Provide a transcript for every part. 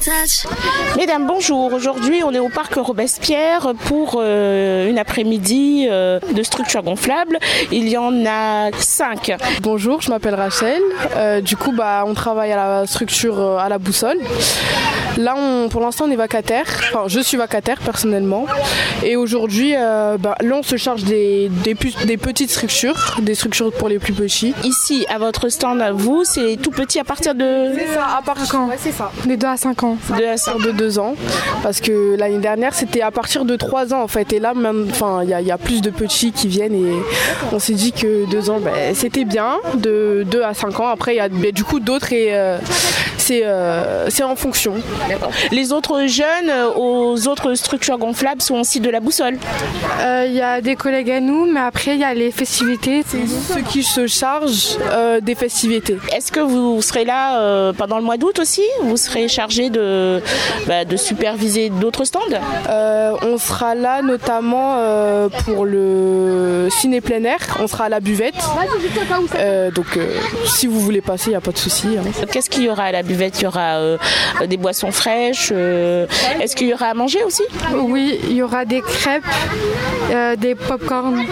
Mesdames, bonjour. Aujourd'hui, on est au parc Robespierre pour une après-midi de structures gonflables. Il y en a 5. Bonjour, je m'appelle Rachel. On travaille à la structure à la boussole. Là, pour l'instant, on est vacataire. Enfin, je suis vacataire personnellement. Et aujourd'hui, là, on se charge des petites structures, des structures pour les plus petits. Ici, à votre stand, vous, c'est tout petit à partir de... C'est ça, à partir quand? Ouais, c'est ça. Des 2 à 5 ans. 2 à 5 de 2 ans. Parce que l'année dernière, c'était à partir de 3 ans en fait. Et là, il y a plus de petits qui viennent et on s'est dit que 2 ans, c'était bien. De 2 à 5 ans. Après, il y a du coup d'autres et c'est en fonction. D'accord. Les autres jeunes aux autres structures gonflables sont aussi de la boussole. Il y a des collègues à nous, mais après, il y a les festivités. C'est ceux qui se chargent des festivités. Est-ce que vous serez là pendant le mois d'août aussi? Vous serez chargé de superviser d'autres stands? On sera là notamment pour le ciné plein air. On sera à la buvette. Si vous voulez passer, il n'y a pas de souci. Qu'est-ce qu'il y aura à la buvette? Il y aura des boissons fraîches. Est-ce qu'il y aura à manger aussi? Oui, il y aura des crêpes, des pop-corn.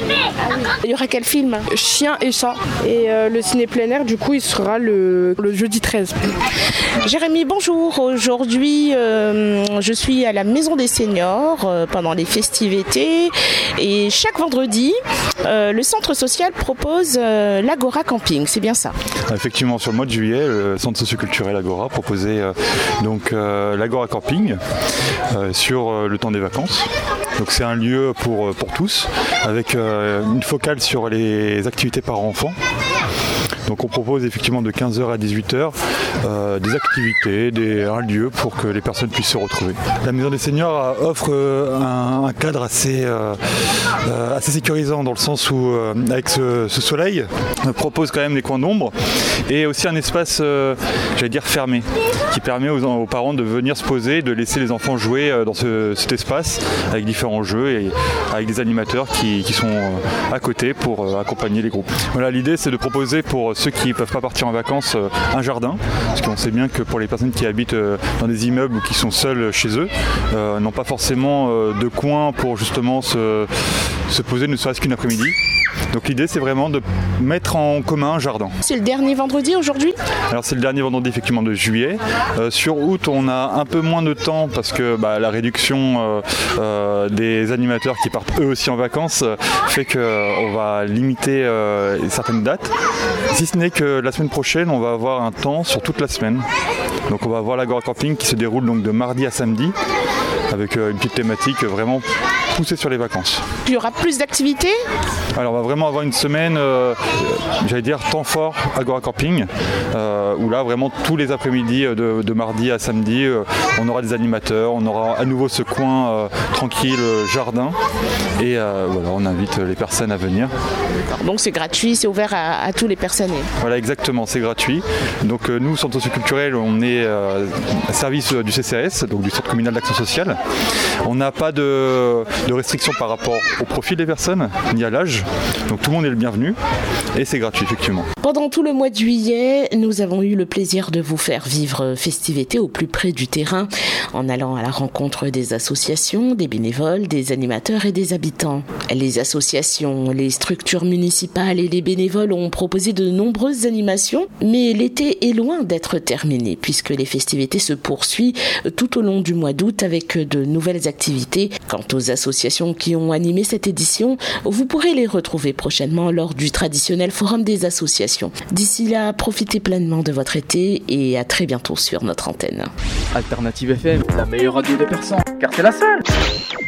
Il y aura quel film? Chien et chat. Et le ciné plein air, du coup, il sera le jeudi 13. Jérémy, bonjour. Aujourd'hui, je suis à la Maison des Seniors pendant les festivités. Et chaque vendredi, le centre social propose l'Agora Camping. C'est bien ça? Effectivement, sur le mois de juillet, le centre socioculturel Agora proposait l'Agora Camping sur le temps des vacances. Donc c'est un lieu pour tous, avec une focale sur les activités par enfant. Donc on propose effectivement de 15h à 18h des activités, un lieu pour que les personnes puissent se retrouver. La Maison des Seniors offre un cadre assez sécurisant dans le sens où avec ce soleil, on propose quand même des coins d'ombre et aussi un espace, fermé, qui permet aux parents de venir se poser, de laisser les enfants jouer dans cet espace avec différents jeux et avec des animateurs qui sont à côté pour accompagner les groupes. Voilà, l'idée c'est de proposer pour ceux qui ne peuvent pas partir en vacances un jardin, parce qu'on sait bien que pour les personnes qui habitent dans des immeubles ou qui sont seuls chez eux, n'ont pas forcément de coin pour justement se poser ne serait-ce qu'une après-midi. Donc l'idée c'est vraiment de mettre en commun un jardin. C'est le dernier vendredi aujourd'hui? Alors c'est le dernier vendredi effectivement de juillet. Sur août on a un peu moins de temps parce que la réduction des animateurs qui partent eux aussi en vacances fait qu'on va limiter certaines dates. Si ce n'est que la semaine prochaine on va avoir un temps sur toute la semaine. Donc on va avoir l'Agora Camping qui se déroule donc de mardi à samedi avec une petite thématique vraiment poussée sur les vacances. Il y aura plus d'activités? Alors on va vraiment avoir une semaine, temps fort Agora Camping, où là vraiment tous les après-midi de mardi à samedi, on aura des animateurs, on aura à nouveau ce coin tranquille, jardin, et on invite les personnes à venir. Donc c'est gratuit, c'est ouvert à tous les personnes. Voilà, exactement, c'est gratuit. Donc nous, centre socioculturel, on est à service du CCAS, donc du Centre communal d'action sociale. On n'a pas de restrictions par rapport au profil des personnes, ni à l'âge. Donc tout le monde est le bienvenu et c'est gratuit effectivement. Pendant tout le mois de juillet, nous avons eu le plaisir de vous faire vivre festivités au plus près du terrain en allant à la rencontre des associations, des bénévoles, des animateurs et des habitants. Les associations, les structures municipales et les bénévoles ont proposé de nombreuses animations, mais l'été est loin d'être terminé puisque les festivités se poursuivent tout au long du mois d'août avec de nouvelles activités. Quant aux associations qui ont animé cette édition, vous pourrez les retrouver prochainement lors du traditionnel forum des associations. D'ici là, profitez pleinement de votre été et à très bientôt sur notre antenne. Alternative FM, la meilleure radio des Persans, car c'est la seule.